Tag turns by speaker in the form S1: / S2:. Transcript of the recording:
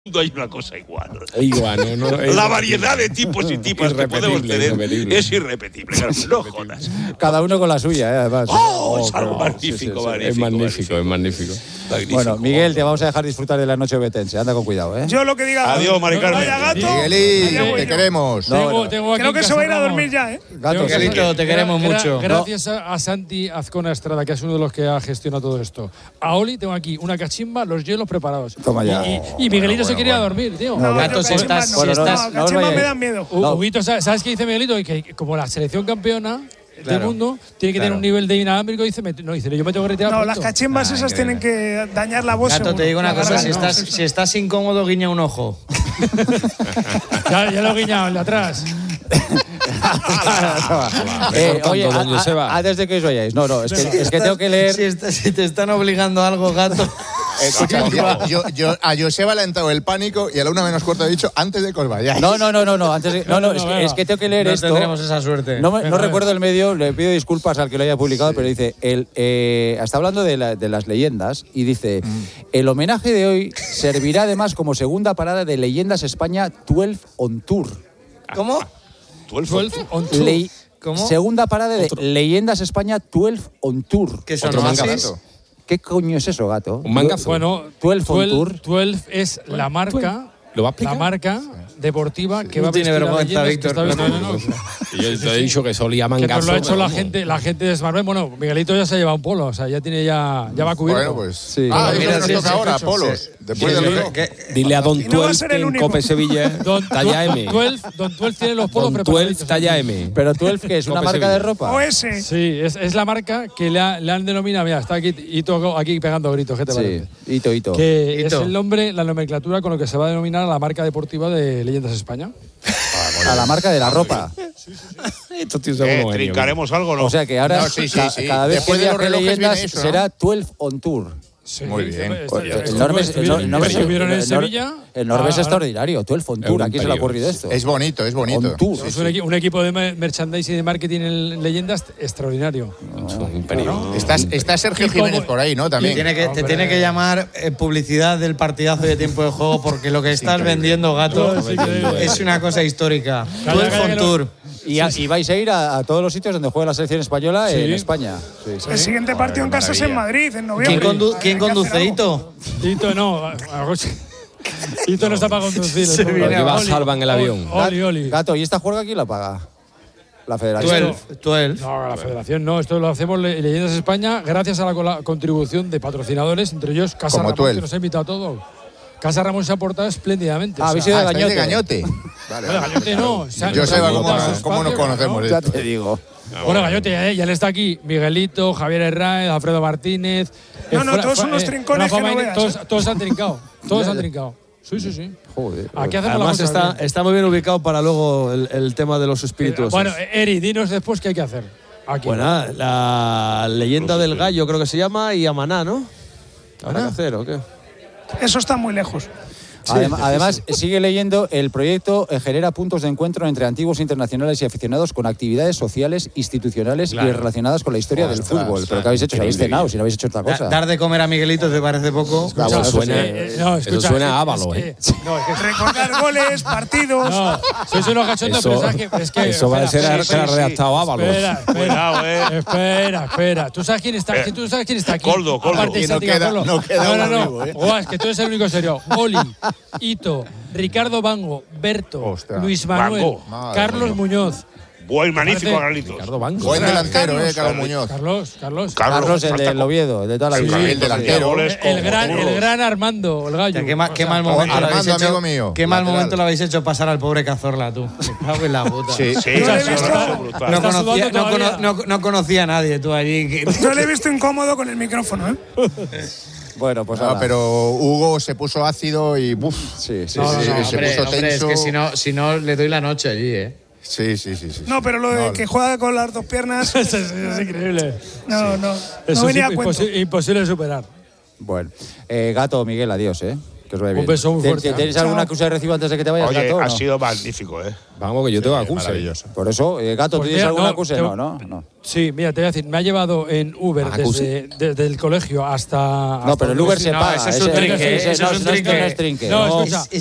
S1: hay una cosa igual.
S2: Igual, no,
S1: la variedad de tipos y tipas que podemos tener es irrepetible. Claro, no jodas.
S3: Cada uno con la suya, además.
S1: Es algo magnífico,
S2: magnífico. Es magnífico.
S3: Bueno, Miguel, te vamos a dejar disfrutar de la noche obetense. Anda con cuidado, ¿eh?
S4: Yo lo que diga.
S1: Adiós, Mari Carmen.
S4: Vaya gato.
S5: Miguelín, te queremos.
S4: Creo que se va a ir a dormir ya, ¿eh?
S3: Gato,
S6: Miguelito, te queremos mucho.
S7: Gracias a Santi Azcona Estrada, que es uno de los que ha gestionado todo esto. A Oli tengo aquí una cachimba, los hielos preparados.
S3: Toma ya.
S7: Y Miguelito se quería dormir, tío.
S6: Gato, si estás.
S4: Cachimbas me dan miedo.
S7: Huguito, ¿sabes qué dice Miguelito? Que como la selección campeona del mundo tiene que tener un nivel de inalámbrico, dice, yo me tengo que retirar.
S4: No, las cachimbas esas tienen que dañar la voz.
S6: Gato, te digo una cosa, si estás incómodo, guiña un ojo.
S7: Ya lo he guiñado, el de atrás.
S3: Oye, antes de que os vayáis, es que tengo que leer.
S6: Si te están obligando a algo, Gato.
S5: Escucha, yo a Joseba le ha entrado el pánico y a la 1:15 he dicho antes de que os vayáis.
S3: No, es que tengo que leer esto.
S6: No tendremos esa suerte.
S3: No recuerdo el medio, le pido disculpas al que lo haya publicado, pero dice, está hablando de las leyendas y dice, el homenaje de hoy servirá además como segunda parada de Leyendas España 12 on Tour.
S6: ¿Cómo?
S1: 12
S7: on Tour.
S6: ¿Cómo?
S3: Segunda parada de Leyendas España 12 on Tour.
S6: ¿Qué son los
S3: ¿Qué coño es eso, Gato?
S2: Un mangazo.
S7: Bueno,
S3: 12 on Tour.
S7: 12 es la marca.
S2: ¿Lo va a explicar?
S7: La marca deportiva que va a
S6: tiene vergüenza, Víctor.
S7: No.
S2: Yo te he dicho que solía mangazo.
S7: Que nos lo ha hecho la gente de Smartbank. Bueno, Miguelito ya se ha llevado un polo, o sea, ya va cubierto.
S5: Bueno, pues.
S3: Sí.
S5: Mira, nos toca ahora, polos. Después del reloj.
S2: Dile a Don 12 que en Cope Sevilla talla M.
S7: Don 12 tiene los polos
S2: Don
S7: preparados.
S2: 12 talla M.
S3: Pero 12, ¿qué es? ¿Una marca de ropa?
S4: O ese.
S7: Sí, es la marca que le han denominado. Mira, está aquí Ito aquí pegando gritos. ¿Qué te parece?
S3: Hito.
S7: Que es el nombre, la nomenclatura con lo que se va a denominar a la marca deportiva de Leyendas España.
S3: A la marca de la ropa.
S2: Estos tíos
S1: ¿Trincaremos algo, no?
S3: O sea que ahora cada vez
S5: Después
S3: que
S5: de los
S3: viaje
S5: relojes
S3: Leyendas
S5: viene eso, ¿no?
S3: será 12 on Tour.
S7: Sí,
S5: muy bien.
S3: El Norbe
S7: en Sevilla.
S3: El Norbe es extraordinario. 12 on Tour. Aquí se le ha ocurrido esto.
S5: Es bonito.
S3: On Tour.
S7: Es un equipo de merchandising y de marketing en Leyendas extraordinario.
S5: Está Sergio Jiménez por ahí, ¿no? También.
S6: Te tiene que llamar publicidad del partidazo de tiempo de juego, porque lo que estás vendiendo, Gato, es una cosa histórica. 12 on Tour.
S3: Y vais a ir a todos los sitios donde juega la selección española en España.
S4: El siguiente partido en casa es en Madrid, en noviembre.
S6: ¿Quién conduce, Hito?
S7: Hito no. Hito no está para conducir.
S2: Va Salva en el avión.
S7: Oli.
S3: Gato, ¿y esta juerga quién la paga? La federación.
S6: 12.
S7: No, la federación no. Esto lo hacemos Leyendas España gracias a la contribución de patrocinadores, entre ellos Casa Ramón, que nos ha invitado a todos. Casa Ramón se ha portado espléndidamente.
S3: Habéis sido de
S5: Gañote.
S7: Vale. Gañote no.
S5: Yo sé cómo nos conocemos.
S3: Ya te digo.
S7: Bueno, Gañote, ya le está aquí Miguelito, Javier Herráez, Alfredo Martínez.
S4: Todos son unos trincones que no veas.
S7: Todos han trincado. Sí.
S3: Joder.
S7: Aquí hacemos
S8: Además está muy bien ubicado para luego el tema de los espíritus.
S7: Bueno, Eri, dinos después qué hay que hacer. Aquí.
S8: Bueno, la leyenda del gallo creo que se llama y Amaná, ¿no? ¿Habrá que hacer o qué?
S4: Eso está muy lejos.
S3: Además, sigue leyendo, el proyecto genera puntos de encuentro entre antiguos internacionales y aficionados con actividades sociales, institucionales y relacionadas con la historia del fútbol. ¿Pero qué habéis hecho? ¿Habéis cenado? Si no habéis hecho otra cosa.
S6: Dar de comer a Miguelito te parece poco.
S2: Eso suena a Ávalo,
S4: Recordar goles, partidos.
S7: No, sois unos cachondos, pero es que
S2: eso va a ser que ha redactado Ávalo.
S7: Espera. ¿Tú sabes quién está aquí?
S1: Coldo.
S7: Aparte,
S5: no queda
S7: no. Es que tú eres el único serio. Oli, Hito, Ricardo Bango, Berto, Luis Manuel, Carlos Muñoz.
S1: Buen magnífico, Carlitos.
S5: Buen delantero, Carlos Muñoz.
S3: Carlos, el del Oviedo, de toda la vida.
S5: El delantero.
S7: El gran Armando, el gallo.
S6: Qué mal momento lo habéis
S5: Armando,
S6: hecho.
S5: amigo mío.
S6: Qué mal momento lo habéis hecho pasar al pobre Cazorla, tú. Me cago en la puta.
S1: Sí.
S6: No conocía a nadie tú allí.
S4: Yo le he visto incómodo con el micrófono, ¿eh?
S3: Bueno, pues
S5: no, pero Hugo se puso ácido y
S3: se
S6: puso tenso. Es que si no le doy la noche allí, ¿eh?
S5: Sí.
S4: No, pero lo de que juega con las dos piernas
S7: es increíble.
S4: No
S7: Eso
S4: venía
S7: es
S4: a cuento.
S7: imposible de superar.
S3: Bueno, Gato, Miguel, adiós, Que os vaya bien.
S7: Un beso muy fuerte.
S3: ¿Tienes alguna acusa de recibo antes de que te vayas,
S1: Oye,
S3: Gato?
S1: ha
S3: ¿no?
S1: sido magnífico, ¿eh?
S2: Vamos, que yo tengo acuse.
S5: Maravilloso.
S3: Por eso, Gato,
S7: Pues
S3: ¿tienes
S7: mira,
S3: alguna
S7: no,
S3: acuse? No.
S7: Sí, mira, te voy a decir, me ha llevado en Uber desde el colegio hasta.
S3: No, pero el Uber se
S6: No,
S3: paga.
S6: ese es un trinque, ese es un trinque.
S3: No es trinque.
S7: No,
S3: no.
S7: escucha.